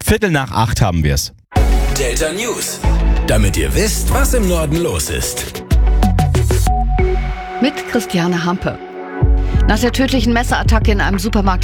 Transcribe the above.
7:15 haben wir's. Delta News. Damit ihr wisst, was im Norden los ist. Mit Christiane Hampe. Nach der tödlichen Messerattacke in einem Supermarkt